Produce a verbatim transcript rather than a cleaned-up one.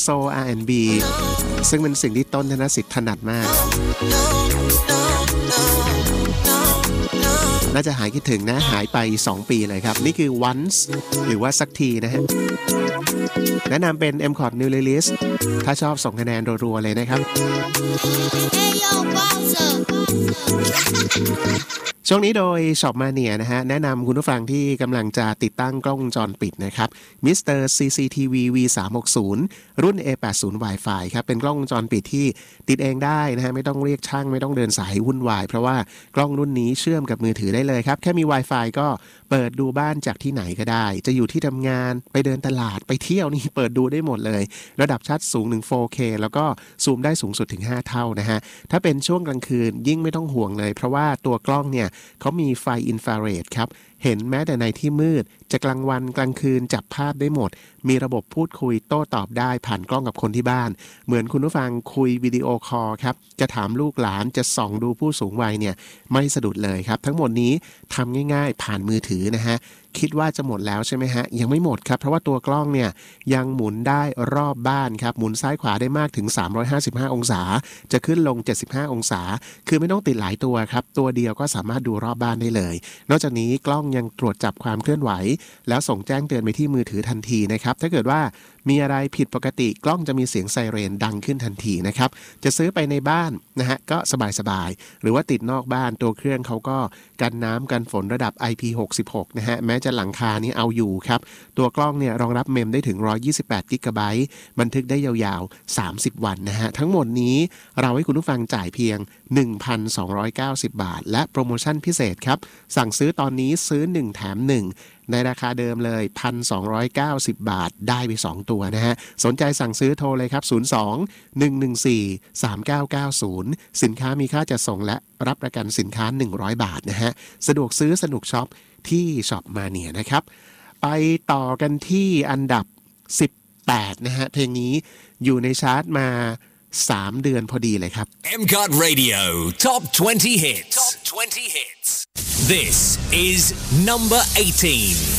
Soul อาร์ แอนด์ บี ซึ่งเป็นสิ่งที่ต้นธนสิทธิ์ถนัดมากน่าจะหายคิดถึงนะหายไปสองปีเลยครับนี่คือ Once หรือว่าสักทีนะฮะแนะนำเป็น เอ็ม คอร์ด New Release ถ้าชอบส่งคะแนนรัวๆเลยนะครับช่วงนี้โดย Shop Mania นะฮะแนะนำคุณผู้ฟังที่กำลังจะติดตั้งกล้องวงจรปิดนะครับ มิสเตอร์ ซี ซี ที วี วี สามหกศูนย์ รุ่น เอ แปดสิบ Wi-Fi ครับเป็นกล้องวงจรปิดที่ติดเองได้นะฮะไม่ต้องเรียกช่างไม่ต้องเดินสายวุ่นวายเพราะว่ากล้องรุ่นนี้เชื่อมกับมือถือได้เลยครับแค่มี Wi-Fi ก็เปิดดูบ้านจากที่ไหนก็ได้จะอยู่ที่ทำงานไปเดินตลาดไปเที่ยวนี่เปิดดูได้หมดเลยระดับชัดสูงถึง โฟร์เค แล้วก็ซูมได้สูงสุดถึงห้าเท่านะฮะถ้าเป็นช่วงกลางคืนยิ่งไม่ต้องห่วงเลยเพราะว่าตัวกล้องเนี่ยเขามีไฟอินฟราเรดครับเห็นแม้แต่ในที่มืดจะกลางวันกลางคืนจับภาพได้หมดมีระบบพูดคุยโต้ตอบได้ผ่านกล้องกับคนที่บ้านเหมือนคุณผู้ฟังคุยวิดีโอคอลครับจะถามลูกหลานจะส่องดูผู้สูงวัยเนี่ยไม่สะดุดเลยครับทั้งหมดนี้ทำง่ายๆผ่านมือถือนะฮะคิดว่าจะหมดแล้วใช่ไหมฮะยังไม่หมดครับเพราะว่าตัวกล้องเนี่ยยังหมุนได้รอบบ้านครับหมุนซ้ายขวาได้มากถึงสามร้อยห้าสิบห้าองศาจะขึ้นลงเจ็ดสิบห้าองศาคือไม่ต้องติดหลายตัวครับตัวเดียวก็สามารถดูรอบบ้านได้เลยนอกจากนี้กล้องยังตรวจจับความเคลื่อนไหวแล้วส่งแจ้งเตือนไปที่มือถือทันทีนะครับถ้าเกิดว่ามีอะไรผิดปกติกล้องจะมีเสียงไซเรนดังขึ้นทันทีนะครับจะซื้อไปในบ้านนะฮะก็สบายๆหรือว่าติดนอกบ้านตัวเครื่องเขาก็กันน้ำกันฝนระดับ ไอ พี หกสิบหกนะฮะแม้จะหลังคานี้เอาอยู่ครับตัวกล้องเนี่ยรองรับเมมได้ถึงหนึ่งร้อยยี่สิบแปดกิกะไบต์บันทึกได้ยาวๆสามสิบวันนะฮะทั้งหมดนี้เราให้คุณผู้ฟังจ่ายเพียง หนึ่งพันสองร้อยเก้าสิบ บาทและโปรโมชั่นพิเศษครับสั่งซื้อตอนนี้ซื้อหนึ่งแถมหนึ่งในราคาเดิมเลย หนึ่งพันสองร้อยเก้าสิบ บาทได้ไปสองตัวนะฮะสนใจสั่งซื้อโทรเลยครับศูนย์ สอง หนึ่ง หนึ่ง สี่ สาม เก้า เก้า ศูนย์สินค้ามีค่าจัดส่งและรับประกันสินค้าหนึ่งร้อยบาทนะฮะสะดวกซื้อสนุกช็อปที่ Shop Mania นะครับไปต่อกันที่อันดับสิบแปดนะฮะเพลงนี้อยู่ในชาร์ตมาสามเดือนพอดีเลยครับเอ็ม ซี โอ ที Radio Top twenty Hits Top twenty Hits This is number eighteen